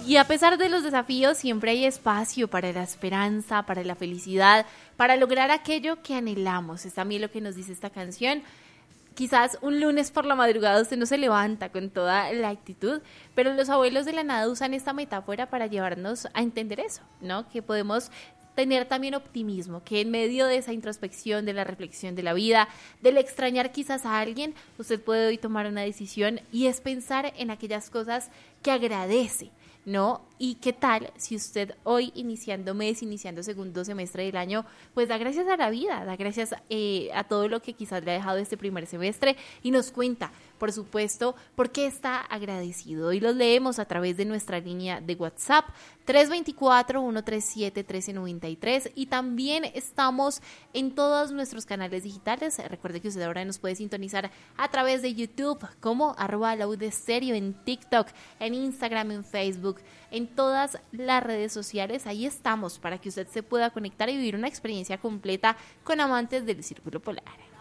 Y a pesar de los desafíos, siempre hay espacio para la esperanza, para la felicidad, para lograr aquello que anhelamos. Es también lo que nos dice esta canción. Quizás un lunes por la madrugada usted no se levanta con toda la actitud, pero los abuelos de la nada usan esta metáfora para llevarnos a entender eso, ¿no? Que podemos tener también optimismo, que en medio de esa introspección, de la reflexión de la vida, del extrañar quizás a alguien, usted puede hoy tomar una decisión y es pensar en aquellas cosas que agradece, ¿no? ¿Y qué tal si usted hoy iniciando mes, iniciando segundo semestre del año, pues da gracias a la vida, da gracias a todo lo que quizás le ha dejado este primer semestre y nos cuenta, por supuesto, por qué está agradecido? Y los leemos a través de nuestra línea de WhatsApp 324-137-1393 y también estamos en todos nuestros canales digitales. Recuerde que usted ahora nos puede sintonizar a través de YouTube como @laudestereo, en TikTok, en Instagram, en Facebook, en todas las redes sociales. Ahí estamos para que usted se pueda conectar y vivir una experiencia completa con amantes del Círculo Polar.